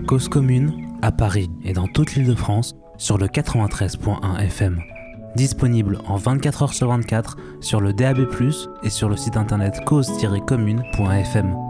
Cause commune, à Paris et dans toute l'Île-de-France, sur le 93.1 FM. Disponible en 24h sur 24 sur le DAB+, et sur le site internet cause-commune.fm.